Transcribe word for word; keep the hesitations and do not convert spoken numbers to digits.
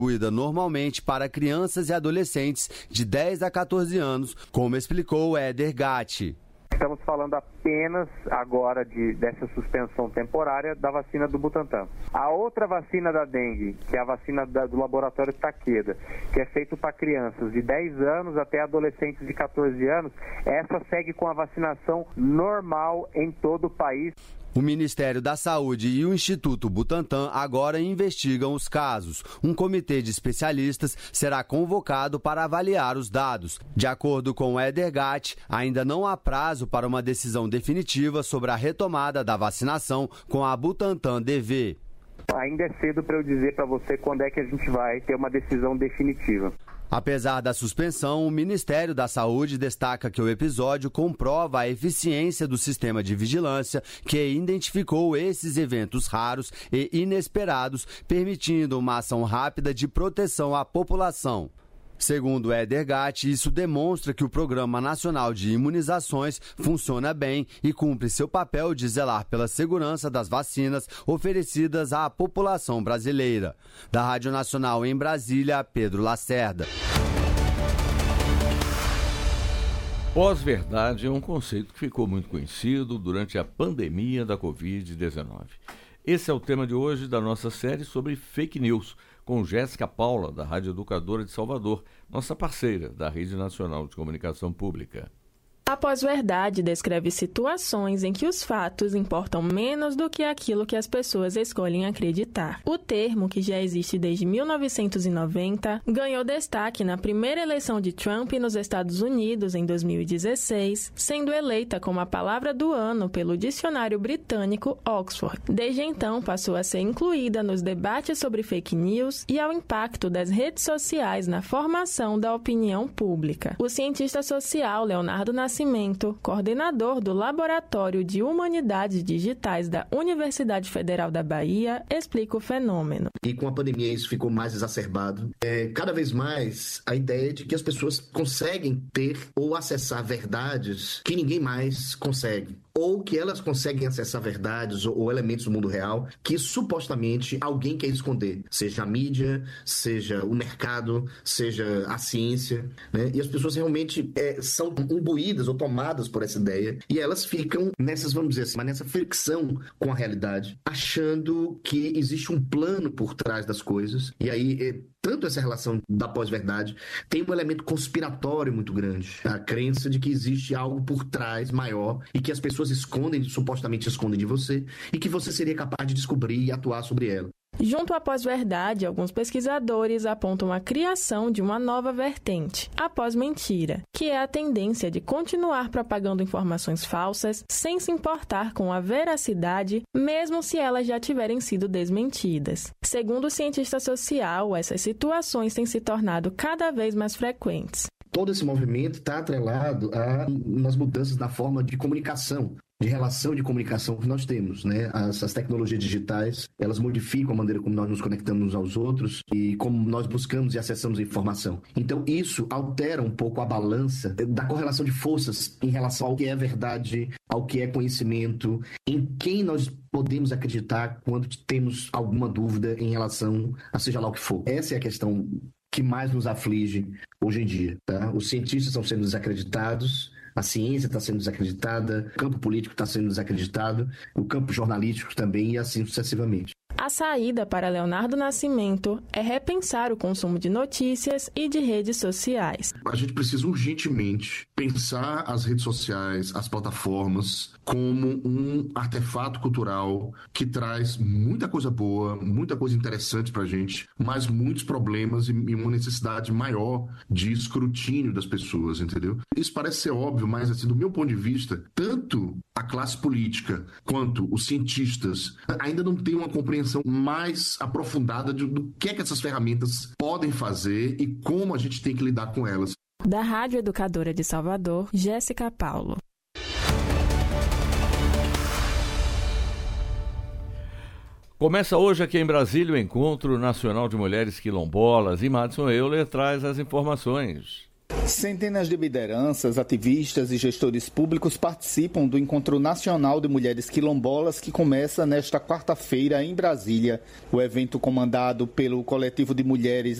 distribuída normalmente para crianças e adolescentes de dez a quatorze anos, como explicou Éder Gatti. Estamos falando apenas agora de, dessa suspensão temporária da vacina do Butantan. A outra vacina da dengue, que é a vacina da, do laboratório Takeda, que é feita para crianças de dez anos até adolescentes de quatorze anos, essa segue com a vacinação normal em todo o país. O Ministério da Saúde e o Instituto Butantan agora investigam os casos. Um comitê de especialistas será convocado para avaliar os dados. De acordo com Éder Gatti, ainda não há prazo para uma decisão definitiva sobre a retomada da vacinação com a Butantan D V. Ainda é cedo para eu dizer para você quando é que a gente vai ter uma decisão definitiva. Apesar da suspensão, o Ministério da Saúde destaca que o episódio comprova a eficiência do sistema de vigilância que identificou esses eventos raros e inesperados, permitindo uma ação rápida de proteção à população. Segundo Éder Gatti, isso demonstra que o Programa Nacional de Imunizações funciona bem e cumpre seu papel de zelar pela segurança das vacinas oferecidas à população brasileira. Da Rádio Nacional em Brasília, Pedro Lacerda. Pós-verdade é um conceito que ficou muito conhecido durante a pandemia da covid dezenove. Esse é o tema de hoje da nossa série sobre fake news, com Jéssica Paula, da Rádio Educadora de Salvador, nossa parceira da Rede Nacional de Comunicação Pública. A pós-verdade descreve situações em que os fatos importam menos do que aquilo que as pessoas escolhem acreditar. O termo, que já existe desde mil novecentos e noventa, ganhou destaque na primeira eleição de Trump nos Estados Unidos em dois mil e dezesseis, sendo eleita como a palavra do ano pelo dicionário britânico Oxford. Desde então, passou a ser incluída nos debates sobre fake news e ao impacto das redes sociais na formação da opinião pública. O cientista social Leonardo Nascimento, coordenador do Laboratório de Humanidades Digitais da Universidade Federal da Bahia, explica o fenômeno. E com a pandemia isso ficou mais exacerbado. É, cada vez mais a ideia de que as pessoas conseguem ter ou acessar verdades que ninguém mais consegue. Ou que elas conseguem acessar verdades ou, ou elementos do mundo real que supostamente alguém quer esconder. Seja a mídia, seja o mercado, seja a ciência, né? E as pessoas realmente é, são imbuídas ou tomadas por essa ideia e elas ficam nessas, vamos dizer assim, mas nessa fricção com a realidade, achando que existe um plano por trás das coisas. E aí, é, tanto essa relação da pós-verdade tem um elemento conspiratório muito grande. A crença de que existe algo por trás maior e que as pessoas escondem, supostamente escondem de você, e que você seria capaz de descobrir e atuar sobre ela. Junto à pós-verdade, alguns pesquisadores apontam a criação de uma nova vertente, a pós-mentira, que é a tendência de continuar propagando informações falsas sem se importar com a veracidade, mesmo se elas já tiverem sido desmentidas. Segundo o cientista social, essas situações têm se tornado cada vez mais frequentes. Todo esse movimento está atrelado a umas mudanças na forma de comunicação, de relação de comunicação que nós temos, né? As, as tecnologias digitais, elas modificam a maneira como nós nos conectamos uns aos outros e como nós buscamos e acessamos a informação. Então, isso altera um pouco a balança da correlação de forças em relação ao que é verdade, ao que é conhecimento, em quem nós podemos acreditar quando temos alguma dúvida em relação a seja lá o que for. Essa é a questão que mais nos aflige hoje em dia, tá? Os cientistas estão sendo desacreditados, a ciência está sendo desacreditada, o campo político está sendo desacreditado, o campo jornalístico também e assim sucessivamente. A saída para Leonardo Nascimento é repensar o consumo de notícias e de redes sociais. A gente precisa urgentemente pensar as redes sociais, as plataformas, como um artefato cultural que traz muita coisa boa, muita coisa interessante pra gente, mas muitos problemas e uma necessidade maior de escrutínio das pessoas, entendeu? Isso parece ser óbvio, mas assim, do meu ponto de vista, tanto a classe política quanto os cientistas ainda não têm uma compreensão mais aprofundada de, do que é que essas ferramentas podem fazer e como a gente tem que lidar com elas. Da Rádio Educadora de Salvador, Jéssica Paulo. Começa hoje aqui em Brasília o Encontro Nacional de Mulheres Quilombolas e Madison Euler traz as informações. Centenas de lideranças, ativistas e gestores públicos participam do Encontro Nacional de Mulheres Quilombolas que começa nesta quarta-feira em Brasília. O evento, comandado pelo Coletivo de Mulheres